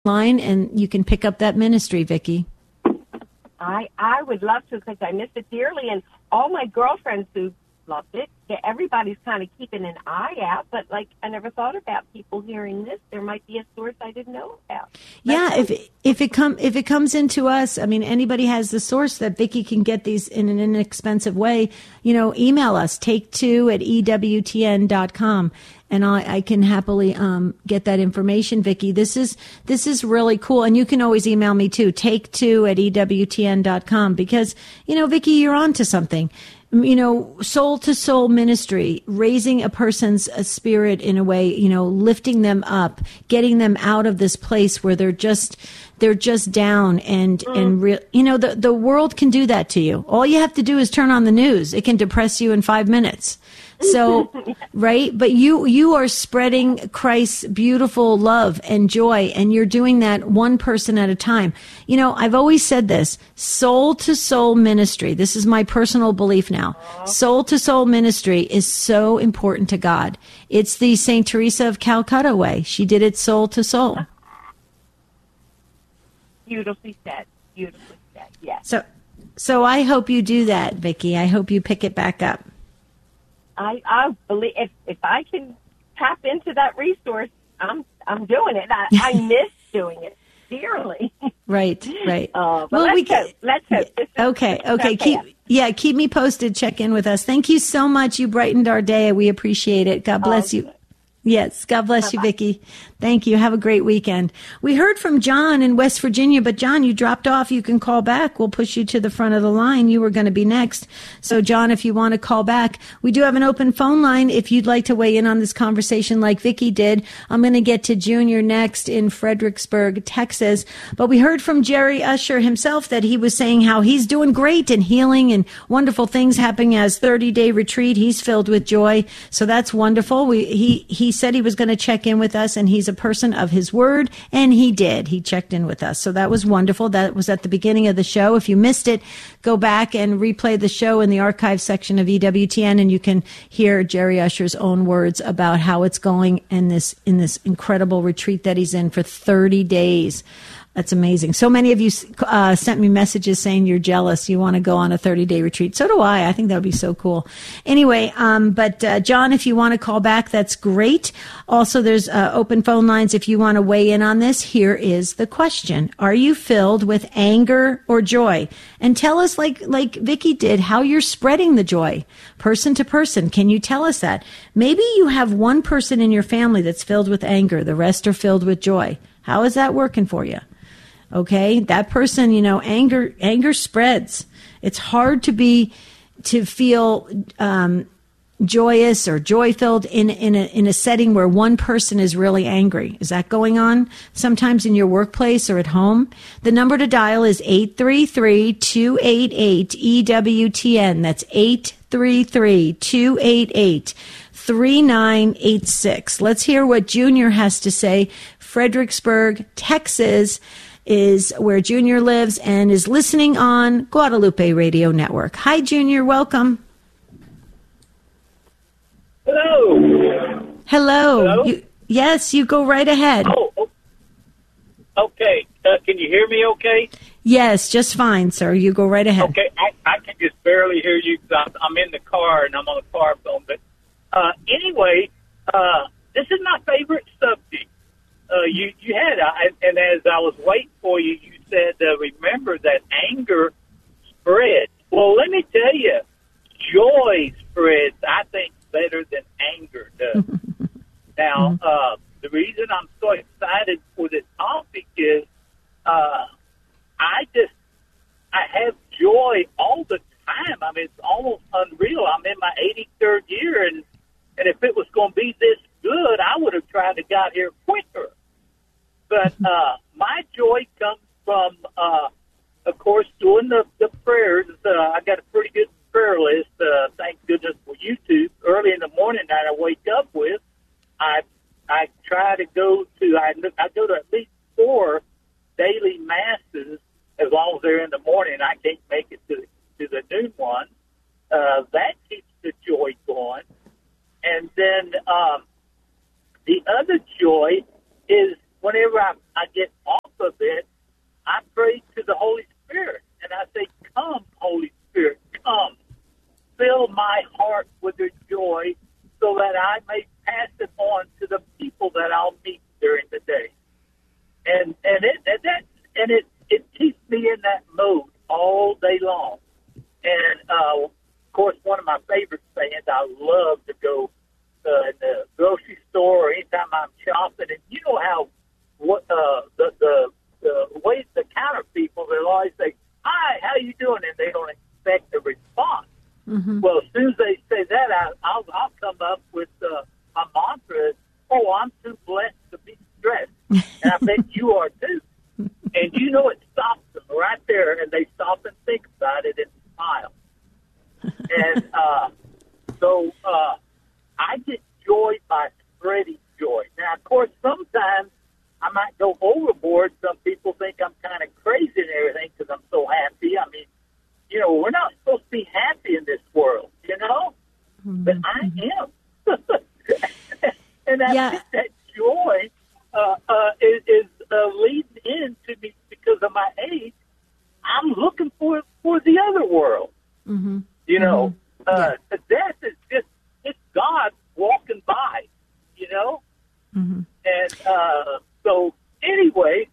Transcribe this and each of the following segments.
line, and you can pick up that ministry, Vicki. I would love to, because I miss it dearly, and all my girlfriends who loved it. Yeah, everybody's kind of keeping an eye out, but I never thought about people hearing this. There might be a source I didn't know about. If it comes into us, I mean, anybody has the source that Vicki can get these in an inexpensive way. Email us, take2@ewtn.com. And I can happily get that information, Vicki. This is really cool. And you can always email me too, take2@ewtn.com, because, Vicki, you're on to something. Soul to soul ministry, raising a person's spirit in a way, lifting them up, getting them out of this place where they're just down and real. The world can do that to you. All you have to do is turn on the news. It can depress you in 5 minutes. So, right? But you are spreading Christ's beautiful love and joy, and you're doing that one person at a time. I've always said this, soul to soul ministry. This is my personal belief now. Soul to soul ministry is so important to God. It's the St. Teresa of Calcutta way. She did it soul to soul. Beautifully said. Beautifully said. Yes. So I hope you do that, Vicki. I hope you pick it back up. I believe if I can tap into that resource, I'm doing it. I miss doing it dearly. Right. But let's hope. Okay. Keep me posted. Check in with us. Thank you so much. You brightened our day. We appreciate it. God bless you. Yes. God bless you, Vicki. Thank you. Have a great weekend. We heard from John in West Virginia, but John, you dropped off. You can call back. We'll push you to the front of the line. You were going to be next. So John, if you want to call back, we do have an open phone line. If you'd like to weigh in on this conversation like Vicki did, I'm going to get to Junior next in Fredericksburg, Texas. But we heard from Jerry Usher himself that he was saying how he's doing great and healing and wonderful things happening as 30-day retreat. He's filled with joy. So that's wonderful. He said he was going to check in with us, and he's a person of his word, and he did. He checked in with us. So that was wonderful. That was at the beginning of the show. If you missed it, go back and replay the show in the archive section of EWTN, and you can hear Jerry Usher's own words about how it's going in this incredible retreat that he's in for 30 days. That's amazing. So many of you sent me messages saying you're jealous. You want to go on a 30-day retreat. So do I. I think that would be so cool. Anyway, but John, if you want to call back, that's great. Also, there's open phone lines if you want to weigh in on this. Here is the question. Are you filled with anger or joy? And tell us, like Vicki did, how you're spreading the joy person to person. Can you tell us that? Maybe you have one person in your family that's filled with anger. The rest are filled with joy. How is that working for you? Okay, that person, anger spreads. It's hard to feel joyous or joy-filled in a setting where one person is really angry. Is that going on sometimes in your workplace or at home? The number to dial is 833-288-EWTN. That's 833-288-3986. Let's hear what Junior has to say. Fredericksburg, Texas is where Junior lives and is listening on Guadalupe Radio Network. Hi, Junior. Welcome. Hello. Hello. Yes, you go right ahead. Oh, okay. Can you hear me okay? Yes, just fine, sir. You go right ahead. Okay. I can just barely hear you because I'm in the car and I'm on a car phone. But anyway, this is my favorite subject. You had, and as I was waiting for you, you said, remember that anger spreads. Well, let me tell you, joy spreads, I think, better than anger does. Now, the reason I'm so excited for this topic is I have joy all the time. I mean, it's almost unreal. I'm in my 83rd year, and if it was going to be this good, I would have tried to got here quicker. But my joy comes from, of course, doing the prayers. I got a pretty good prayer list, thank goodness for YouTube. Early in the morning that I wake up with, I try to go to, I go to at least 4 daily masses as long as they're in the morning. I can't make it to the noon one. That keeps the joy going. And then the other joy is whenever I get of it, I pray to the Holy Spirit, and I say, come, Holy Spirit, come. Fill my heart with your joy so that I may pass it on to the people that I'll meet during the day. And it keeps me in that mode all day long. And, of course, one of my favorite sayings, I love to go in the grocery store or anytime I'm shopping. And you know how the way the counter people, they'll always say, hi, how you doing? And they don't expect a response. Mm-hmm. Well, as soon as they say that, I'll come up with my mantra, I'm too blessed to be stressed. And I bet you are too. And you know it stops them right there, and they stop and think about it and smile. And so I get joy by spreading joy. Now, of course, sometimes I might go overboard. Some people think I'm kind of crazy and everything because I'm so happy. I mean, we're not supposed to be happy in this world, Mm-hmm. But I am. And I think that joy is leading into me because of my age. I'm looking for the other world. Mm-hmm. Death is just, it's God walking by, Mm-hmm. And so anyway,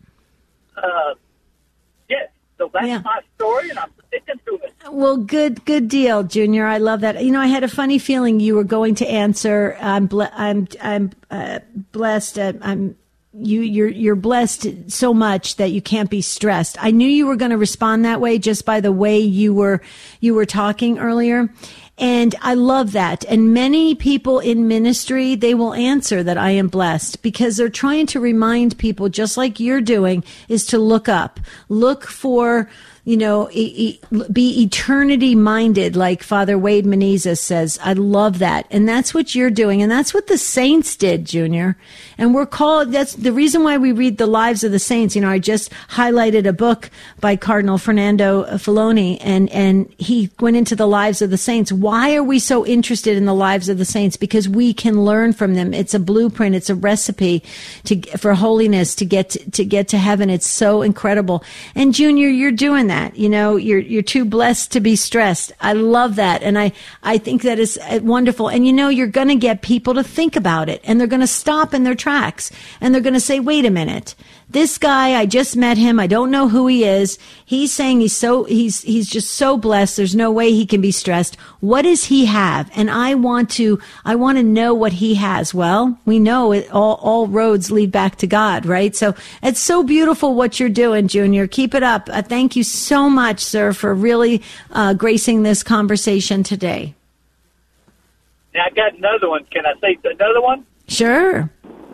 yes, so that's my story, and I'm sticking to it. Well, good deal, Junior. I love that. I had a funny feeling you were going to answer. I'm blessed. You're blessed so much that you can't be stressed. I knew you were going to respond that way just by the way you were talking earlier. And I love that. And many people in ministry, they will answer that I am blessed because they're trying to remind people, just like you're doing, is to look up, look for, be eternity minded, like Father Wade Menezes says. I love that. And that's what you're doing. And that's what the saints did, Junior. And we're called, that's the reason why we read the lives of the saints. I just highlighted a book by Cardinal Fernando Filoni, and he went into the lives of the saints. Why are we so interested in the lives of the saints? Because we can learn from them. It's a blueprint. It's a recipe for holiness to get to heaven. It's so incredible. And Junior, you're doing that. You're too blessed to be stressed. I love that. And I think that is wonderful. And you're going to get people to think about it, and they're going to stop in their tracks, and they're going to say, wait a minute. This guy, I just met him. I don't know who he is. He's saying he's just so blessed. There's no way he can be stressed. What does he have? And I want to know what he has. Well, we know it, all roads lead back to God, right? So it's so beautiful what you're doing, Junior. Keep it up. Thank you so much, sir, for really gracing this conversation today. Now, I got another one. Can I say another one? Sure.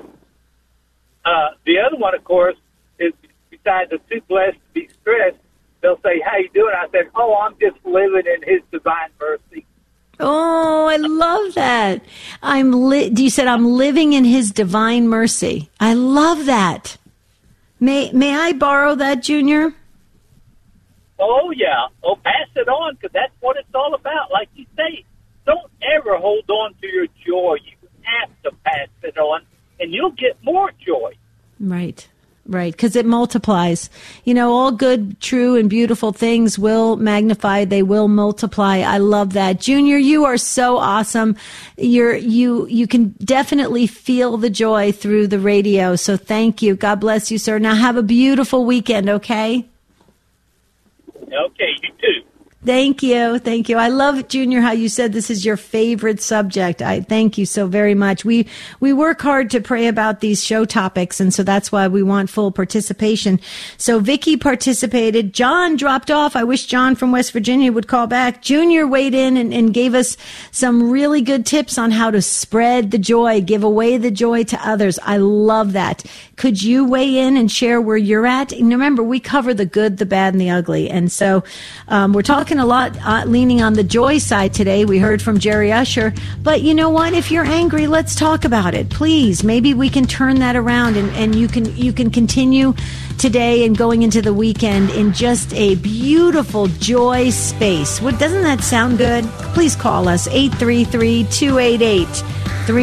The other one, of course, is besides the too blessed to be stressed, they'll say, how you doing? I said, I'm just living in his divine mercy. Oh, I love that. You said I'm living in his divine mercy. I love that. May I borrow that, Junior? Oh, yeah. Oh, pass it on, because that's what it's all about. Like you say, don't ever hold on to your joy. You have to pass it on, and you'll get more joy. Right. Because it multiplies. All good, true, and beautiful things will magnify. They will multiply. I love that. Junior, you are so awesome. You can definitely feel the joy through the radio. So thank you. God bless you, sir. Now have a beautiful weekend, okay? Okay, you too. Thank you. I love, Junior, how you said this is your favorite subject. I thank you so very much. We work hard to pray about these show topics, and so that's why we want full participation. So Vicky participated. John dropped off. I wish John from West Virginia would call back. Junior weighed in and gave us some really good tips on how to spread the joy, give away the joy to others. I love that. Could you weigh in and share where you're at? And remember, we cover the good, the bad, and the ugly. And so we're talking a lot, leaning on the joy side today. We heard from Jerry Usher. But you know what? If you're angry, let's talk about it. Please. Maybe we can turn that around, and you can continue today and going into the weekend in just a beautiful joy space. Doesn't that sound good? Please call us,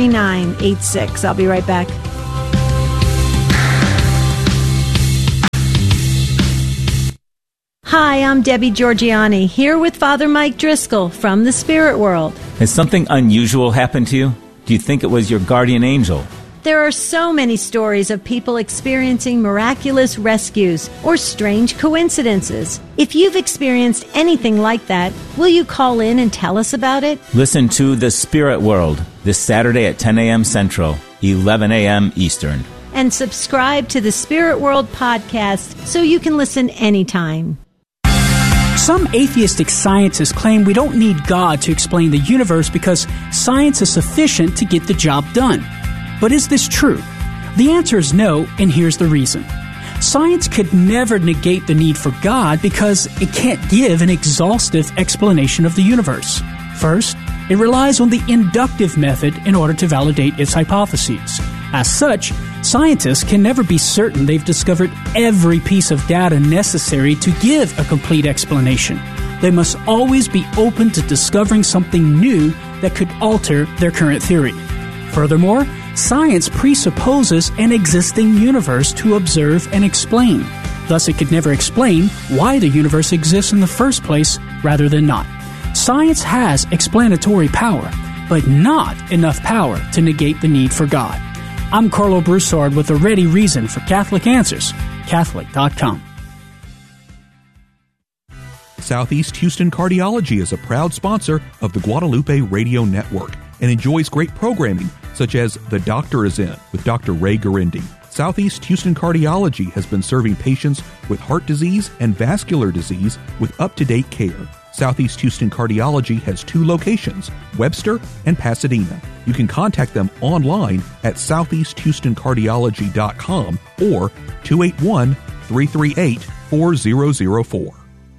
833-288-3986. I'll be right back. Hi, I'm Debbie Georgiani, here with Father Mike Driscoll from the Spirit World. Has something unusual happened to you? Do you think it was your guardian angel? There are so many stories of people experiencing miraculous rescues or strange coincidences. If you've experienced anything like that, will you call in and tell us about it? Listen to The Spirit World this Saturday at 10 a.m. Central, 11 a.m. Eastern. And subscribe to the Spirit World podcast so you can listen anytime. Some atheistic scientists claim we don't need God to explain the universe because science is sufficient to get the job done. But is this true? The answer is no, and here's the reason. Science could never negate the need for God because it can't give an exhaustive explanation of the universe. First, it relies on the inductive method in order to validate its hypotheses. As such, scientists can never be certain they've discovered every piece of data necessary to give a complete explanation. They must always be open to discovering something new that could alter their current theory. Furthermore, science presupposes an existing universe to observe and explain. Thus, it could never explain why the universe exists in the first place rather than not. Science has explanatory power, but not enough power to negate the need for God. I'm Carlo Broussard with a ready reason for Catholic Answers, Catholic.com. Southeast Houston Cardiology is a proud sponsor of the Guadalupe Radio Network and enjoys great programming such as The Doctor Is In with Dr. Ray Garindi. Southeast Houston Cardiology has been serving patients with heart disease and vascular disease with up-to-date care. Southeast Houston Cardiology has 2 locations, Webster and Pasadena. You can contact them online at southeasthoustoncardIology.com or 281-338-4004.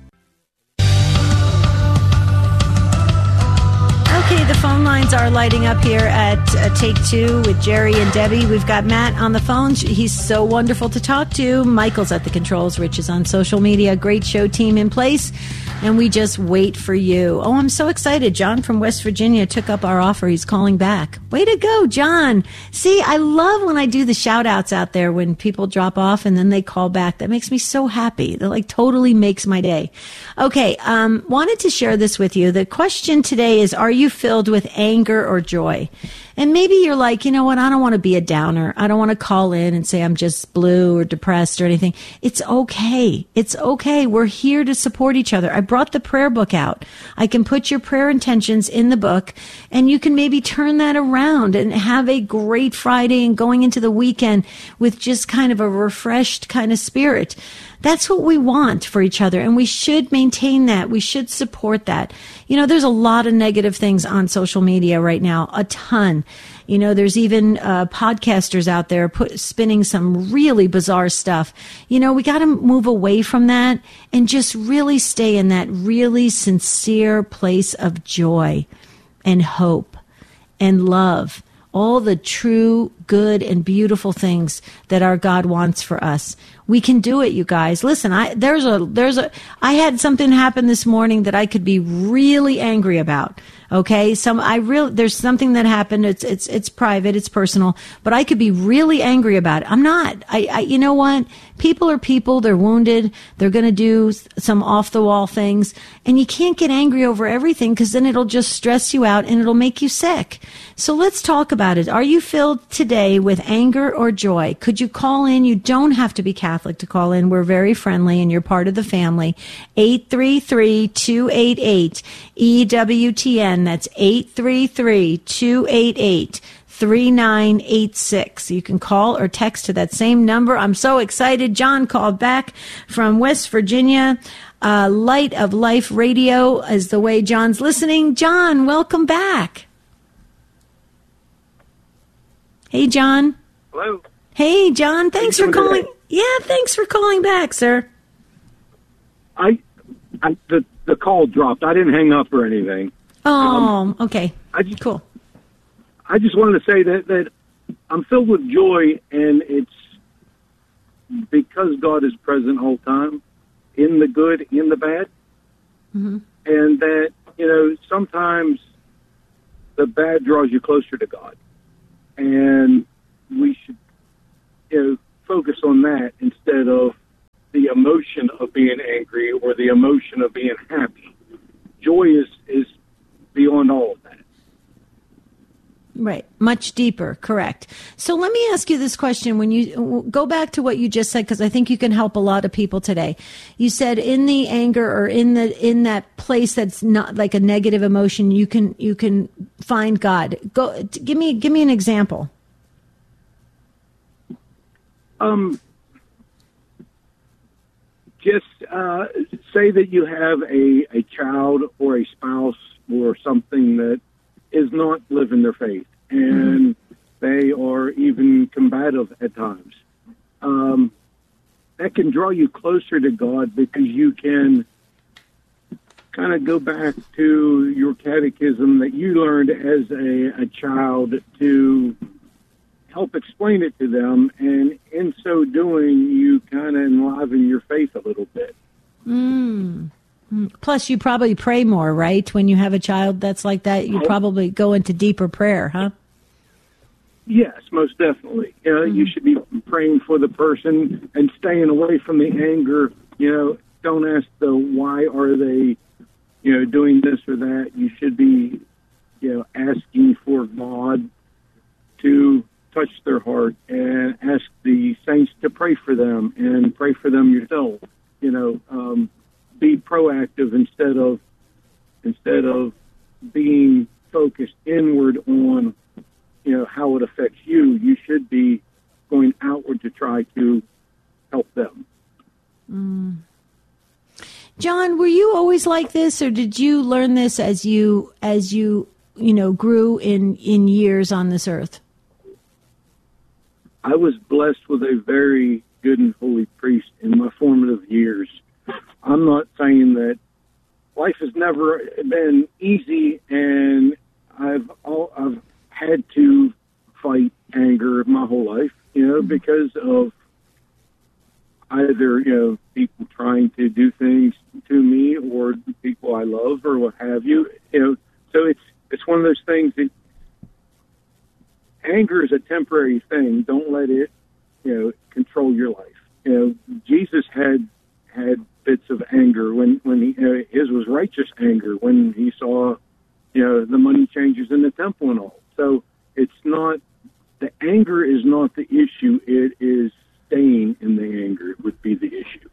Okay, the phone lines are lighting up here at Take Two with Jerry and Debbie. We've got Matt on the phone. He's so wonderful to talk to. Michael's at the controls. Rich is on social media. Great show team in place. And we just wait for you. Oh, I'm so excited. John from West Virginia took up our offer. He's calling back. Way to go, John. See, I love when I do the shout outs out there when people drop off and then they call back. That makes me so happy. That like totally makes my day. Okay. Wanted to share this with you. The question today is, are you filled with anger or joy? And maybe you're like, you know what? I don't want to be a downer. I don't want to call in and say I'm just blue or depressed or anything. It's okay. It's okay. We're here to support each other. I brought the prayer book out. I can put your prayer intentions in the book and you can maybe turn that around and have a great Friday and going into the weekend with just kind of a refreshed kind of spirit. That's what we want for each other, and we should maintain that. We should support that. You know, there's a lot of negative things on social media right now, a ton. You know, there's even podcasters out there spinning some really bizarre stuff. You know, we got to move away from that and just really stay in that really sincere place of joy and hope and love. All the true, good, and beautiful things that our God wants for us. We can do it, you guys. Listen, I had something happen this morning that I could be really angry about. Okay, there's something that happened. It's private, it's personal, but I could be really angry about it. I'm not. You know what? People are people. They're wounded. They're going to do some off the wall things, and you can't get angry over everything because then it'll just stress you out and it'll make you sick. So let's talk about it. Are you filled today with anger or joy? Could you call in? You don't have to be Catholic to call in. We're very friendly, and you're part of the family. 833-288-EWTN. That's 833-288-3986. You can call or text to that same number. I'm so excited. John called back from West Virginia. Light of Life Radio is the way John's listening. John, welcome back. Hey, John. Hello. Hey, John. Thanks for calling. Yeah, thanks for calling back, sir. The call dropped. I didn't hang up or anything. Oh, okay. Cool. I just wanted to say that I'm filled with joy, and it's because God is present all the time, in the good, in the bad. Mm-hmm. And that, you know, sometimes the bad draws you closer to God. And we should, you know, focus on that instead of the emotion of being angry or the emotion of being happy. Joy is beyond all of that. Right. Much deeper. Correct. So let me ask you this question. When you go back to what you just said, because I think you can help a lot of people today. You said in the anger or in that place that's not like a negative emotion, you can find God. Give me an example. Just say that you have a child or a spouse or something that is not living their faith, and they are even combative at times. That can draw you closer to God because you can kind of go back to your catechism that you learned as a child to help explain it to them, and in so doing, you kind of enliven your faith a little bit. Plus, you probably pray more, right? When you have a child that's like that, you probably go into deeper prayer, huh? Yes, most definitely. You should be praying for the person and staying away from the anger. Don't ask the why are they, doing this or that. You should be, asking for God to touch their heart and ask the saints to pray for them and pray for them yourself. Be proactive instead of being focused inward on, how it affects you. You should be going outward to try to help them. John, were you always like this, or did you learn this as you grew in years on this earth? I was blessed with a very good and holy priest in my formative years. I'm not saying that life has never been easy, and I've had to fight anger my whole life, because of either, people trying to do things to me or people I love or what have you. So it's one of those things that anger is a temporary thing. Don't let it, control your life. Jesus had bits of anger when he, his was righteous anger when he saw, the money changers in the temple and all. So it's not, the anger is not the issue. It is staying in the anger would be the issue.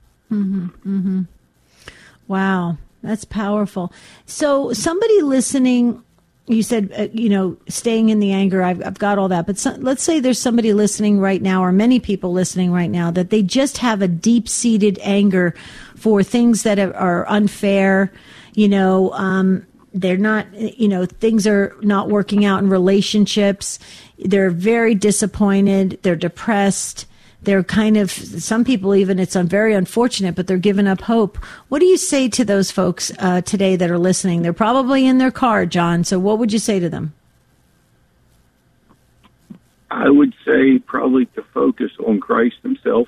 Wow, that's powerful. So somebody listening, you said, staying in the anger, I've got all that. But let's say there's somebody listening right now, or many people listening right now, that they just have a deep-seated anger for things that are unfair. They're not, things are not working out in relationships. They're very disappointed. They're depressed. They're kind of, some people even, it's very unfortunate, but they're giving up hope. What do you say to those folks today that are listening? They're probably in their car, John. So what would you say to them? I would say probably to focus on Christ himself.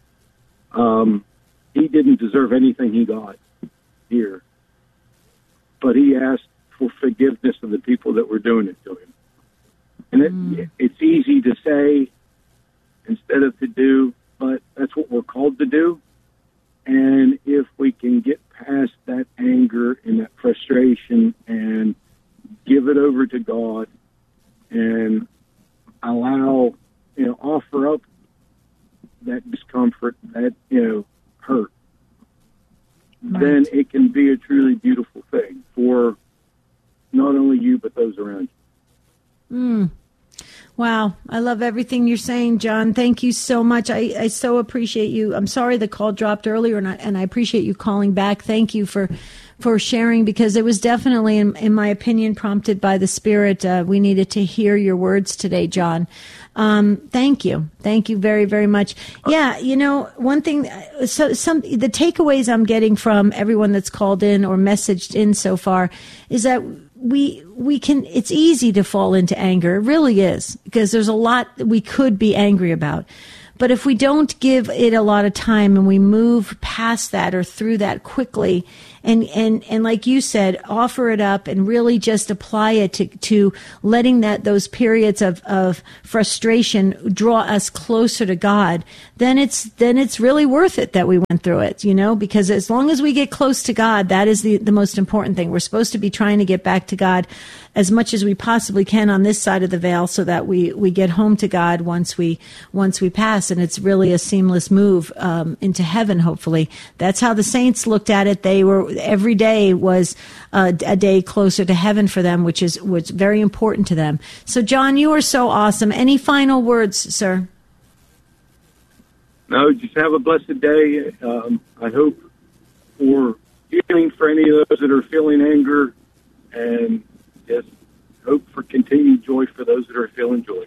He didn't deserve anything he got here, but he asked for forgiveness of the people that were doing it to him. And it's easy to say instead of to do, but that's what we're called to do. And if we can get past that anger and that frustration and give it over to God and allow, offer up that discomfort, that, hurt, then it can be a truly beautiful thing for not only you, but those around you. Wow. I love everything you're saying, John. Thank you so much. I so appreciate you. I'm sorry the call dropped earlier, and I appreciate you calling back. Thank you for sharing, because it was definitely, in my opinion, prompted by the Spirit. We needed to hear your words today, John. Thank you. Thank you very, very much. Yeah, one thing, the takeaways I'm getting from everyone that's called in or messaged in so far is that we can, it's easy to fall into anger. It really is, because there's a lot that we could be angry about. But if we don't give it a lot of time and we move past that or through that quickly, and like you said, offer it up and really just apply it to letting those periods of frustration draw us closer to God, then it's really worth it that we went through it, because as long as we get close to God, that is the most important thing. We're supposed to be trying to get back to God as much as we possibly can on this side of the veil so that we get home to God once we pass, and it's really a seamless move into heaven, hopefully. That's how the saints looked at it. Every day was a day closer to heaven for them, which was very important to them. So, John, you are so awesome. Any final words, sir? No, just have a blessed day. I hope for healing for any of those that are feeling anger, and just hope for continued joy for those that are feeling joy.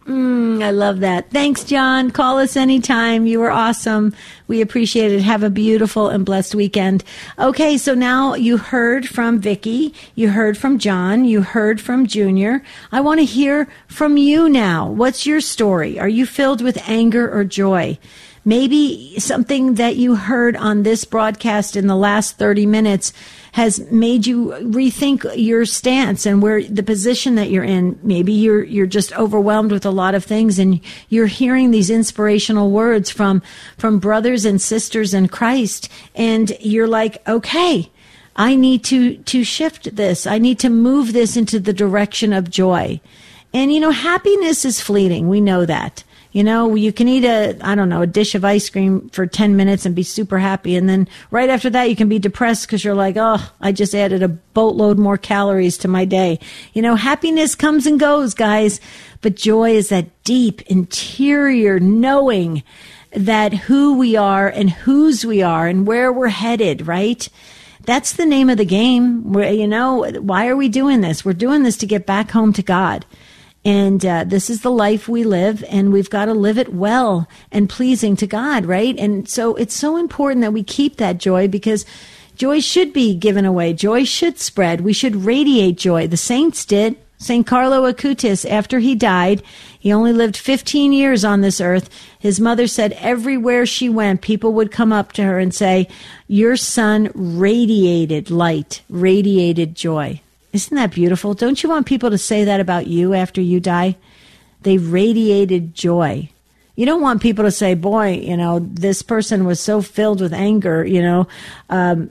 I love that. Thanks, John. Call us anytime. You were awesome. We appreciate it. Have a beautiful and blessed weekend. Okay, so now you heard from Vicki. You heard from John. You heard from Junior. I want to hear from you now. What's your story? Are you filled with anger or joy? Maybe something that you heard on this broadcast in the last 30 minutes has made you rethink your stance and where the position that you're in. Maybe you're just overwhelmed with a lot of things, and you're hearing these inspirational words from brothers and sisters in Christ, and you're like, okay, I need to shift this. I need to move this into the direction of joy. And happiness is fleeting. We know that. You can eat a dish of ice cream for 10 minutes and be super happy. And then right after that, you can be depressed because you're like, oh, I just added a boatload more calories to my day. Happiness comes and goes, guys. But joy is that deep interior knowing that who we are and whose we are and where we're headed, right? That's the name of the game. Why are we doing this? We're doing this to get back home to God. And this is the life we live, and we've got to live it well and pleasing to God, right? And so it's so important that we keep that joy, because joy should be given away. Joy should spread. We should radiate joy. The saints did. St. Carlo Acutis, after he died, he only lived 15 years on this earth. His mother said everywhere she went, people would come up to her and say, your son radiated light, radiated joy. Isn't that beautiful? Don't you want people to say that about you after you die? They radiated joy. You don't want people to say, boy, this person was so filled with anger, we're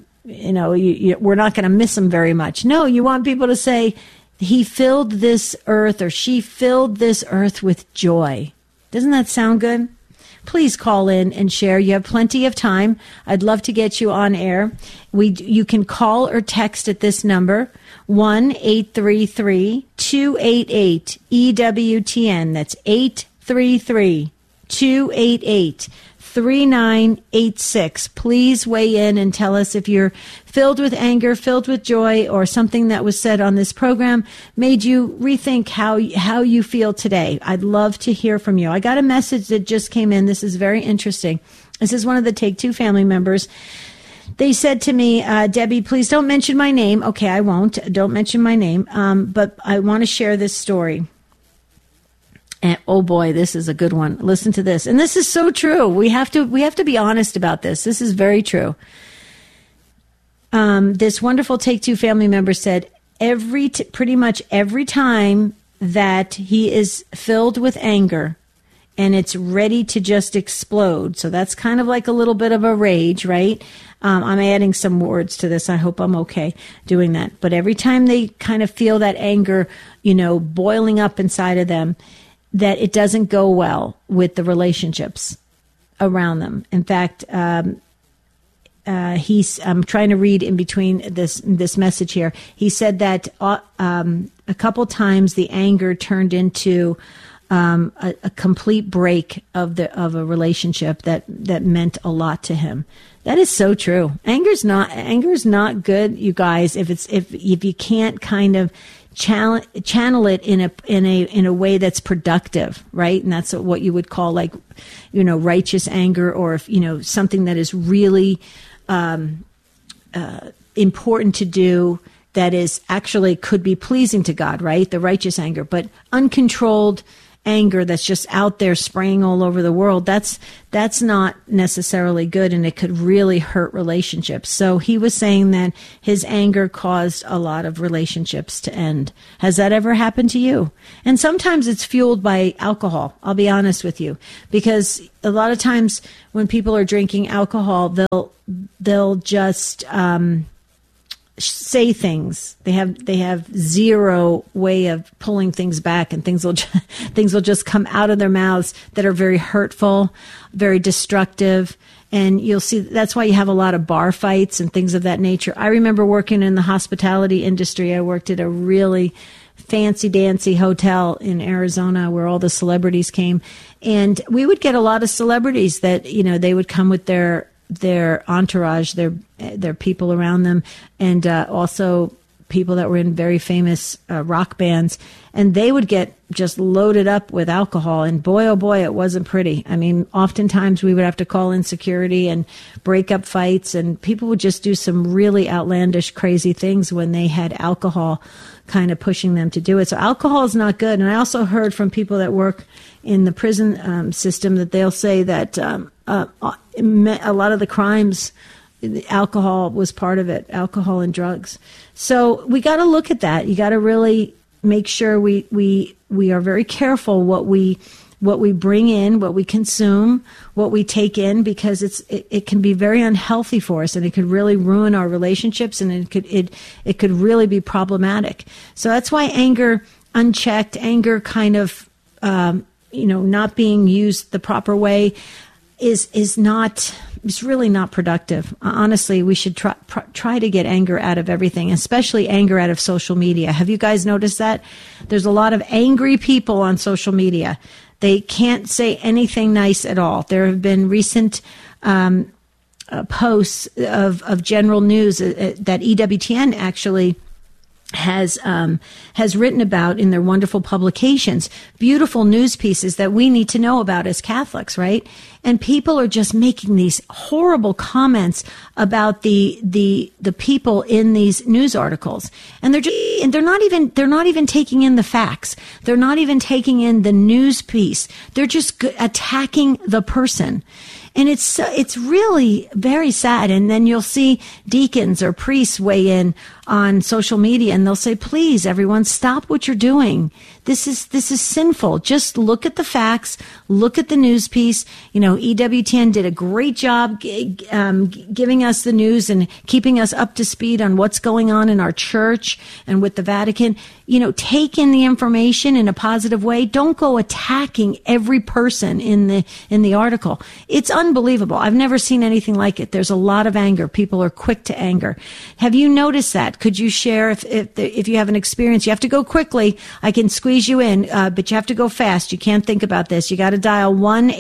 not going to miss him very much. No, you want people to say, he filled this earth, or she filled this earth with joy. Doesn't that sound good? Please call in and share. You have plenty of time. I'd love to get you on air. You can call or text at this number, 1-833-288-EWTN. That's 833-288-3986. Please weigh in and tell us if you're filled with anger, filled with joy, or something that was said on this program made you rethink how you feel today. I'd love to hear from you. I got a message that just came in. This is very interesting. This is one of the Take Two family members. They said to me, Debbie, please don't mention my name. Okay, I won't. Don't mention my name. But I want to share this story. And oh boy, this is a good one. Listen to this. And this is so true. We have to be honest about this. This is very true. This wonderful Take Two family member said pretty much every time that he is filled with anger and it's ready to just explode. So that's kind of like a little bit of a rage, right? I'm adding some words to this. I hope I'm okay doing that. But every time they kind of feel that anger, boiling up inside of them, that it doesn't go well with the relationships around them. In fact, I'm trying to read in between this message here. He said that a couple times the anger turned into a complete break of a relationship that meant a lot to him. That is so true. Anger's not good, you guys. If you can't kind of channel it in a way that's productive, right? And that's what you would call righteous anger, or something that is really important to do, that is actually could be pleasing to God, right? The righteous anger, but uncontrolled anger that's just out there spraying all over the world, that's not necessarily good, and it could really hurt relationships. So he was saying that his anger caused a lot of relationships to end. Has that ever happened to you? And sometimes it's fueled by alcohol, I'll be honest with you, because a lot of times when people are drinking alcohol, they'll just say things. They have zero way of pulling things back, and things will just come out of their mouths that are very hurtful, very destructive. And you'll see that's why you have a lot of bar fights and things of that nature. I remember working in the hospitality industry. I worked at a really fancy dancy hotel in Arizona where all the celebrities came, and we would get a lot of celebrities that, they would come with their entourage, their people around them, and also people that were in very famous rock bands, and they would get just loaded up with alcohol, and boy, oh boy, it wasn't pretty. I mean, oftentimes we would have to call in security and break up fights, and people would just do some really outlandish, crazy things when they had alcohol kind of pushing them to do it. So alcohol is not good. And I also heard from people that work in the prison system that they'll say that a lot of the crimes, alcohol was part of it, alcohol and drugs. So we got to look at that. You got to really make sure we are very careful what we bring in, what we consume, what we take in, because it can be very unhealthy for us, and it could really ruin our relationships, and it could really be problematic. So that's why anger unchecked, anger kind of not being used the proper way is really not productive. Honestly, we should try to get anger out of everything, especially anger out of social media. Have you guys noticed that? There's a lot of angry people on social media. They can't say anything nice at all. There have been recent posts of general news that EWTN actually has written about in their wonderful publications, beautiful news pieces that we need to know about as Catholics, right? And people are just making these horrible comments about the people in these news articles, and they're not even taking in the facts. They're not even taking in the news piece. They're just attacking the person. And it's really very sad. And then you'll see deacons or priests weigh in on social media, and they'll say, please, everyone, stop what you're doing. This is sinful. Just look at the facts, look at the news piece. EWTN did a great job giving us the news and keeping us up to speed on what's going on in our church and with the Vatican. Take in the information in a positive way. Don't go attacking every person in the article. It's unbelievable. I've never seen anything like it. There's a lot of anger. People are quick to anger. Have you noticed that? Could you share if you have an experience? You have to go quickly. I can squeeze you in, but you have to go fast. You can't think about this. You got to dial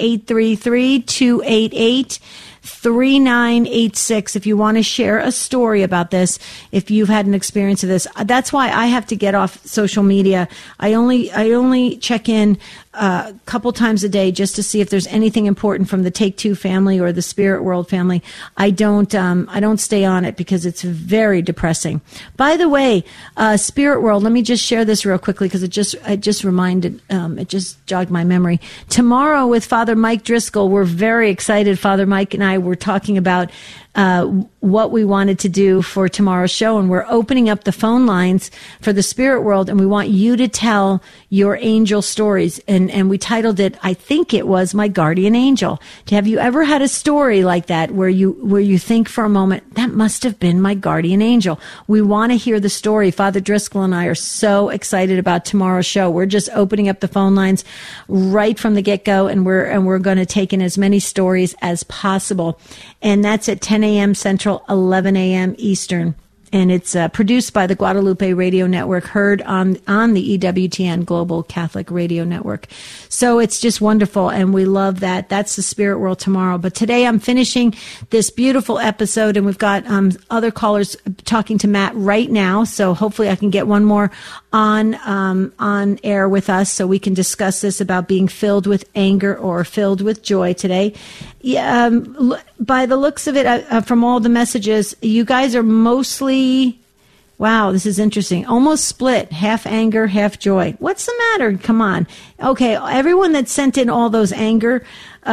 1-833-288-3986 if you want to share a story about this, if you've had an experience of this. That's why I have to get off social media. I only check in a couple times a day just to see if there's anything important from the Take Two family or the Spirit World family. I don't stay on it because it's very depressing. By the way, Spirit World, let me just share this real quickly because it just jogged my memory. Tomorrow with Father Mike Driscoll, we're very excited. Father Mike and I were talking about what we wanted to do for tomorrow's show, and we're opening up the phone lines for the Spirit World, and we want you to tell your angel stories. And we titled it, I think it was My Guardian Angel. Have you ever had a story like that where you think for a moment, that must have been my guardian angel? We want to hear the story. Father Driscoll and I are so excited about tomorrow's show. We're just opening up the phone lines right from the get-go, and we're going to take in as many stories as possible. And that's at 10 a.m. Central, 11 a.m. Eastern. And it's produced by the Guadalupe Radio Network, heard on the EWTN Global Catholic Radio Network. So it's just wonderful, and we love that. That's the Spirit World tomorrow. But today I'm finishing this beautiful episode, and we've got other callers talking to Matt right now. So hopefully I can get one more on air with us so we can discuss this about being filled with anger or filled with joy today. Yeah, by the looks of it, from all the messages, you guys are mostly, Wow, this is interesting. Almost split, half anger, half joy. What's the matter? Come on. Okay, everyone that sent in all those anger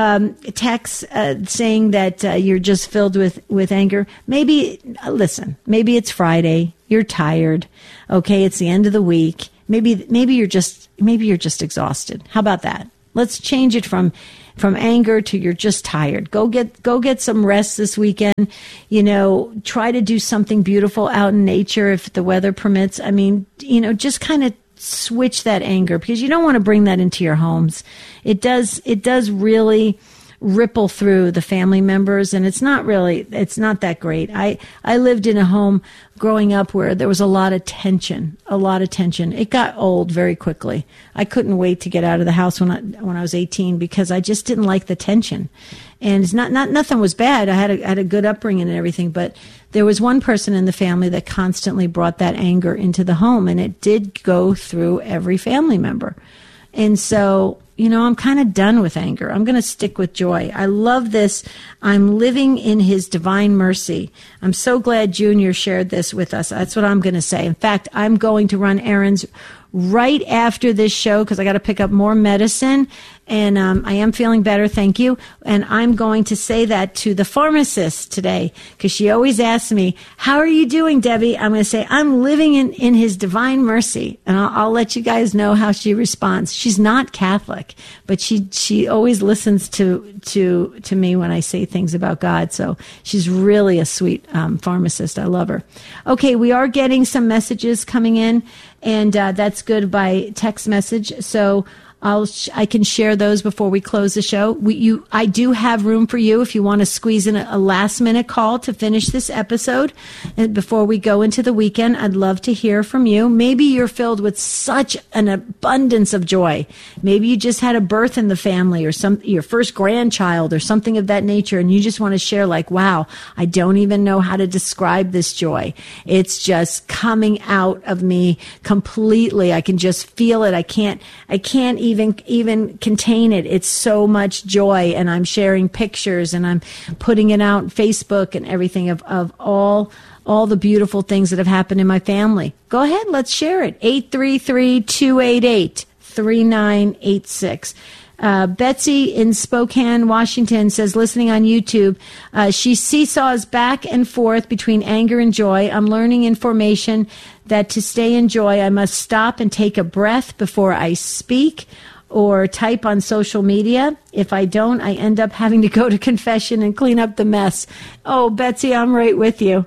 texts saying that you're just filled with anger, maybe, listen, maybe it's Friday, you're tired, okay, it's the end of the week, maybe you're just exhausted. How about that? Let's change it from anger to you're just tired. Go get some rest this weekend. Try to do something beautiful out in nature if the weather permits. I mean, just kind of switch that anger, because you don't want to bring that into your homes. It does really ripple through the family members, and it's not that great. I lived in a home growing up where there was a lot of tension. It got old very quickly. I couldn't wait to get out of the house when I was 18, because I just didn't like the tension. And it's nothing was bad. I had a good upbringing and everything, but there was one person in the family that constantly brought that anger into the home, and it did go through every family member. And so, I'm kind of done with anger. I'm going to stick with joy. I love this. I'm living in his divine mercy. I'm so glad Junior shared this with us. That's what I'm going to say. In fact, I'm going to run errands right after this show because I got to pick up more medicine, and I am feeling better, thank you. And I'm going to say that to the pharmacist today because she always asks me, how are you doing, Debbie? I'm going to say, I'm living in his divine mercy, and I'll let you guys know how she responds. She's not Catholic, but she always listens to me when I say things about God, so she's really a sweet pharmacist. I love her. Okay, we are getting some messages coming in, and that's good by text message. So I can share those before we close the show. I do have room for you if you want to squeeze in a last minute call to finish this episode. And before we go into the weekend, I'd love to hear from you. Maybe you're filled with such an abundance of joy. Maybe you just had a birth in the family or your first grandchild or something of that nature. And you just want to share like, wow, I don't even know how to describe this joy. It's just coming out of me completely. I can just feel it. I can't even contain it. It's so much joy, and I'm sharing pictures and I'm putting it out on Facebook and everything of all the beautiful things that have happened in my family. Go ahead, let's share it. 833-288-3986. Betsy in Spokane, Washington says, listening on YouTube, she seesaws back and forth between anger and joy. I'm learning information that to stay in joy, I must stop and take a breath before I speak or type on social media. If I don't, I end up having to go to confession and clean up the mess. Oh, Betsy, I'm right with you.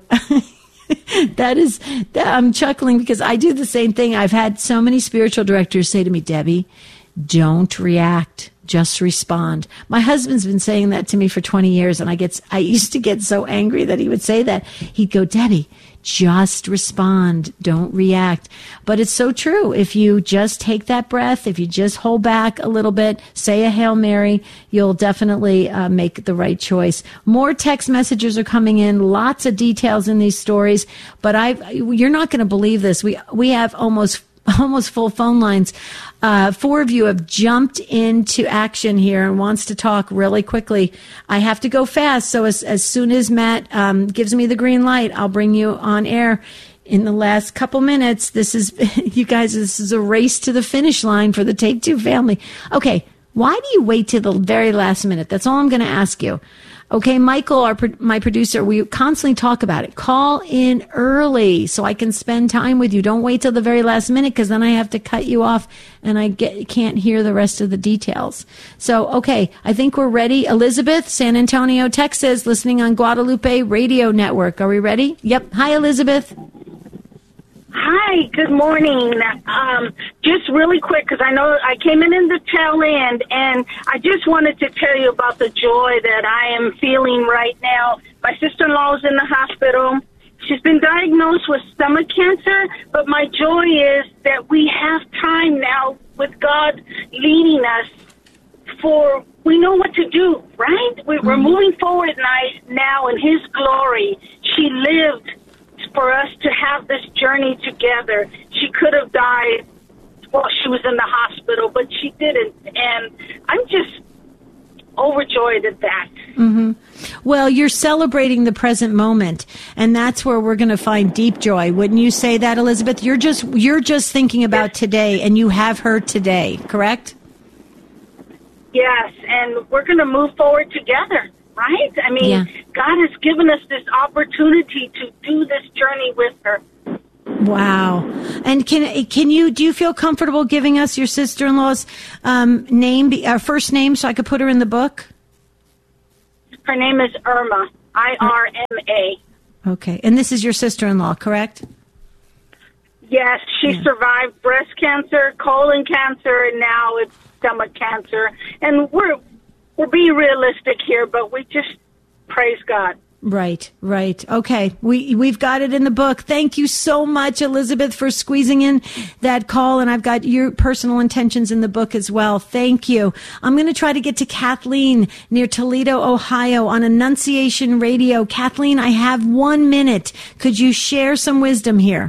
I'm chuckling because I do the same thing. I've had so many spiritual directors say to me, Debbie, don't react, just respond. My husband's been saying that to me for 20 years, and I used to get so angry that he would say that. He'd go, Debbie, just respond, don't react. But it's so true. If you just take that breath, if you just hold back a little bit, say a Hail Mary, you'll definitely make the right choice. More text messages are coming in, lots of details in these stories, but you're not going to believe this. We have almost full phone lines. 4 of you have jumped into action here and wants to talk really quickly. I have to go fast, so as soon as Matt gives me the green light, I'll bring you on air in the last couple minutes. This is, you guys, this is a race to the finish line for the Take Two family. Okay, why do you wait till the very last minute? That's all I'm going to ask you. Okay, Michael, my producer, we constantly talk about it. Call in early so I can spend time with you. Don't wait till the very last minute because then I have to cut you off and I can't hear the rest of the details. So, okay, I think we're ready. Elizabeth, San Antonio, Texas, listening on Guadalupe Radio Network. Are we ready? Yep. Hi, Elizabeth. Hi, good morning. Just really quick, because I know I came in the tail end, and I just wanted to tell you about the joy that I am feeling right now. My sister-in-law is in the hospital. She's been diagnosed with stomach cancer, but my joy is that we have time now with God leading us we know what to do, right? We're moving forward now in His glory. She lived for us to have this journey together. She could have died while she was in the hospital, but she didn't. And I'm just overjoyed at that. Mm-hmm. Well, you're celebrating the present moment, and that's where we're going to find deep joy. Wouldn't you say that, Elizabeth? You're just thinking about today, and you have her today, correct? Yes, and we're going to move forward together, right? I mean, God has given us this opportunity to do this journey with her. Wow. And do you feel comfortable giving us your sister-in-law's first name so I could put her in the book? Her name is Irma, I-R-M-A. Okay. And this is your sister-in-law, correct? Yes, she survived breast cancer, colon cancer, and now it's stomach cancer. And we're being realistic here, but we just praise God. Right. Okay. We've got it in the book. Thank you so much, Elizabeth, for squeezing in that call. And I've got your personal intentions in the book as well. Thank you. I'm going to try to get to Kathleen near Toledo, Ohio on Annunciation Radio. Kathleen, I have 1 minute. Could you share some wisdom here?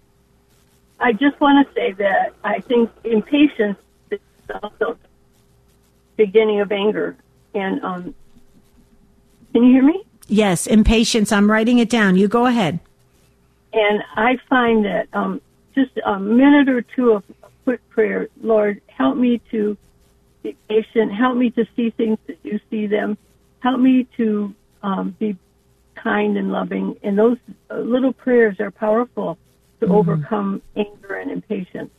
I just want to say that I think impatience is also the beginning of anger. And can you hear me? Yes, impatience. I'm writing it down. You go ahead. And I find that just a minute or two of quick prayer, Lord, help me to be patient. Help me to see things as you see them. Help me to be kind and loving. And those little prayers are powerful to overcome anger and impatience.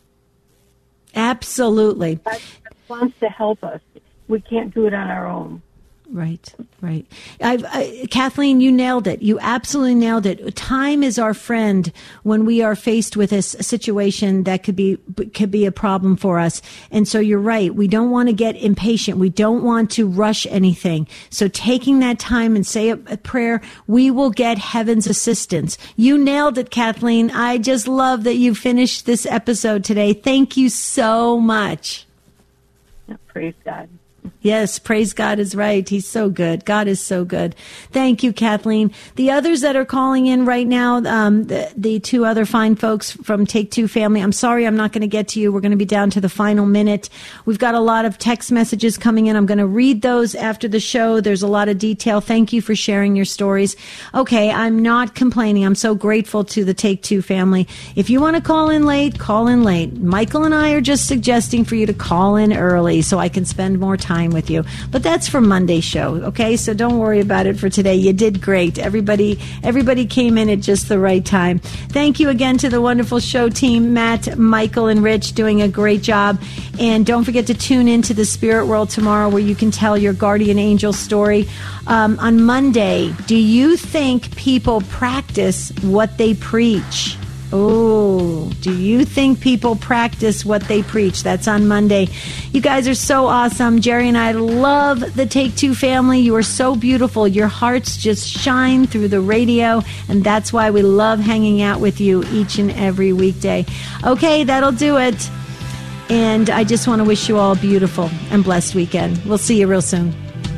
Absolutely. God wants to help us. We can't do it on our own. Right. Kathleen, you nailed it. You absolutely nailed it. Time is our friend when we are faced with a situation that could be a problem for us. And so you're right. We don't want to get impatient. We don't want to rush anything. So taking that time and say a prayer, we will get heaven's assistance. You nailed it, Kathleen. I just love that you finished this episode today. Thank you so much. Praise God. Yes, praise God is right. He's so good. God is so good. Thank you, Kathleen. The others that are calling in right now, the two other fine folks from Take Two family, I'm sorry I'm not going to get to you. We're going to be down to the final minute. We've got a lot of text messages coming in. I'm going to read those after the show. There's a lot of detail. Thank you for sharing your stories. Okay, I'm not complaining. I'm so grateful to the Take Two family. If you want to call in late, call in late. Michael and I are just suggesting for you to call in early so I can spend more time with you. But that's for Monday's show, okay? So don't worry about it for today. You did great. Everybody came in at just the right time. Thank you again to the wonderful show team, Matt, Michael, and Rich, doing a great job. And don't forget to tune into the Spirit World tomorrow where you can tell your guardian angel story. On Monday, do you think people practice what they preach? Oh, do you think people practice what they preach? That's on Monday. You guys are so awesome. Jerry and I love the Take Two family. You are so beautiful. Your hearts just shine through the radio, and that's why we love hanging out with you each and every weekday. Okay, that'll do it. And I just want to wish you all a beautiful and blessed weekend. We'll see you real soon.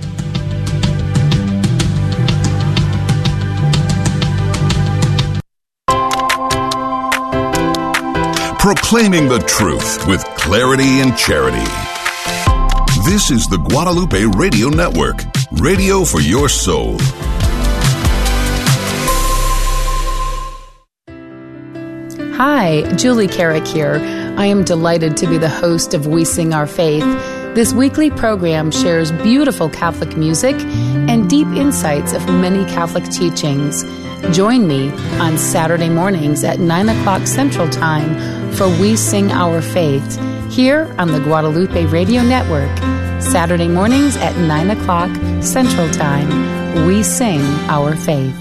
Proclaiming the truth with clarity and charity. This is the Guadalupe Radio Network, radio for your soul. Hi, Julie Carrick here. I am delighted to be the host of We Sing Our Faith. This weekly program shares beautiful Catholic music and deep insights of many Catholic teachings. Join me on Saturday mornings at 9 o'clock Central Time for We Sing Our Faith, here on the Guadalupe Radio Network. Saturday mornings at 9 o'clock Central Time, We Sing Our Faith.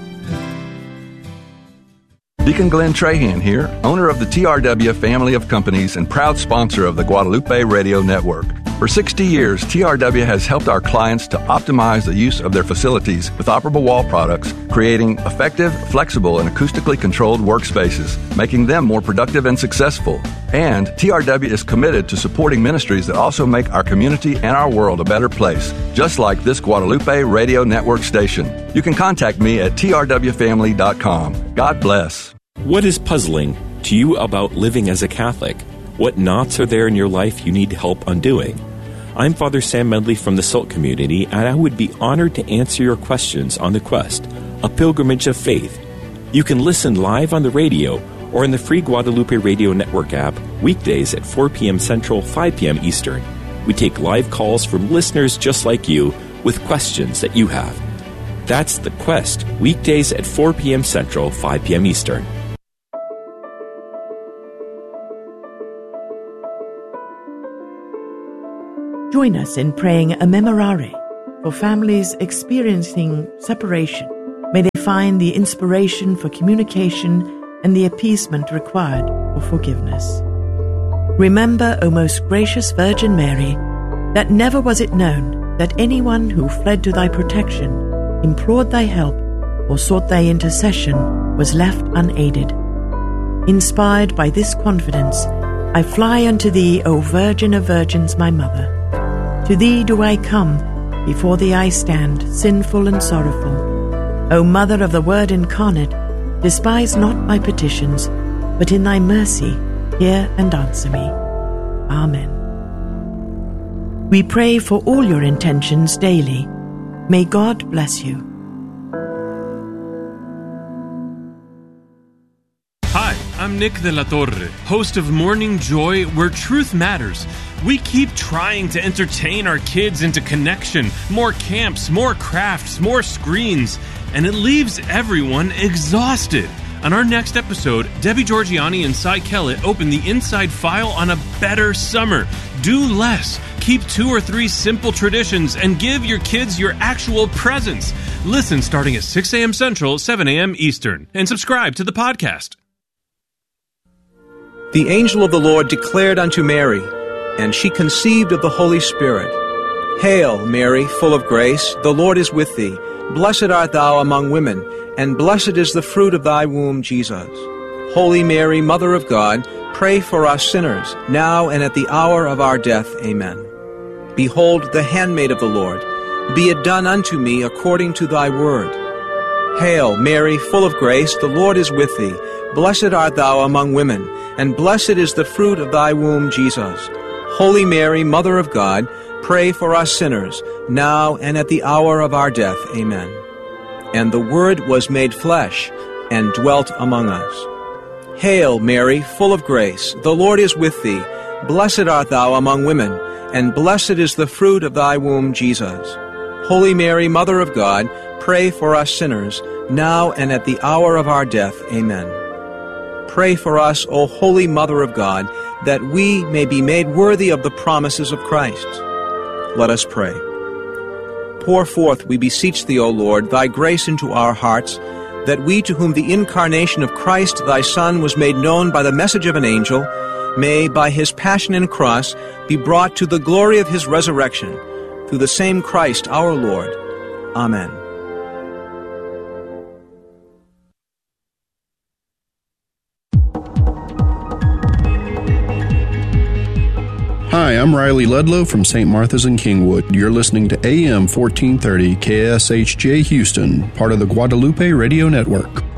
Deacon Glenn Trahan here, owner of the TRW family of companies and proud sponsor of the Guadalupe Radio Network. For 60 years, TRW has helped our clients to optimize the use of their facilities with operable wall products, creating effective, flexible, and acoustically controlled workspaces, making them more productive and successful. And TRW is committed to supporting ministries that also make our community and our world a better place, just like this Guadalupe Radio Network station. You can contact me at trwfamily.com. God bless. What is puzzling to you about living as a Catholic? What knots are there in your life you need help undoing? I'm Father Sam Medley from the SALT community, and I would be honored to answer your questions on The Quest, a pilgrimage of faith. You can listen live on the radio or in the free Guadalupe Radio Network app weekdays at 4 p.m. Central, 5 p.m. Eastern. We take live calls from listeners just like you with questions that you have. That's The Quest, weekdays at 4 p.m. Central, 5 p.m. Eastern. Join us in praying a memorare for families experiencing separation. May they find the inspiration for communication and the appeasement required for forgiveness. Remember, O most gracious Virgin Mary, that never was it known that anyone who fled to thy protection, implored thy help, or sought thy intercession was left unaided. Inspired by this confidence, I fly unto thee, O Virgin of Virgins, my Mother. To thee do I come, before thee I stand, sinful and sorrowful. O Mother of the Word incarnate, despise not my petitions, but in thy mercy hear and answer me. Amen. We pray for all your intentions daily. May God bless you. Hi, I'm Nick de la Torre, host of Morning Joy, where truth matters. We keep trying to entertain our kids into connection, more camps, more crafts, more screens, and it leaves everyone exhausted. On our next episode, Debbie Georgiani and Cy Kellett open the inside file on a better summer. Do less. Keep 2 or 3 simple traditions and give your kids your actual presents. Listen starting at 6 a.m. Central, 7 a.m. Eastern, and subscribe to the podcast. The angel of the Lord declared unto Mary, and she conceived of the Holy Spirit. Hail, Mary, full of grace, the Lord is with thee. Blessed art thou among women, and blessed is the fruit of thy womb, Jesus. Holy Mary, Mother of God, pray for us sinners, now and at the hour of our death. Amen. Behold, the handmaid of the Lord. Be it done unto me according to thy word. Hail, Mary, full of grace, the Lord is with thee. Blessed art thou among women, and blessed is the fruit of thy womb, Jesus. Holy Mary, Mother of God, pray for us sinners, now and at the hour of our death. Amen. And the Word was made flesh, and dwelt among us. Hail, Mary, full of grace, the Lord is with thee. Blessed art thou among women, and blessed is the fruit of thy womb, Jesus. Holy Mary, Mother of God, pray for us sinners, now and at the hour of our death. Amen. Pray for us, O Holy Mother of God, that we may be made worthy of the promises of Christ. Let us pray. Pour forth, we beseech thee, O Lord, thy grace into our hearts, that we, to whom the incarnation of Christ thy Son was made known by the message of an angel, may, by his passion and cross, be brought to the glory of his resurrection, through the same Christ our Lord. Amen. Hi, I'm Riley Ludlow from St. Martha's in Kingwood. You're listening to AM 1430 KSHJ Houston, part of the Guadalupe Radio Network.